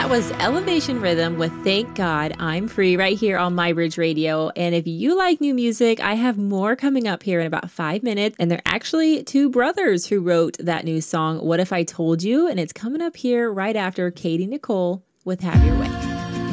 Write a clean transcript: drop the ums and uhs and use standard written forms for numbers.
That was Elevation Rhythm with Thank God I'm Free right here on My Bridge Radio. And if you like new music, I have more coming up here in about 5 minutes. And they're actually two brothers who wrote that new song, What If I Told You? And it's coming up here right after Katie Nicole with Have Your Way.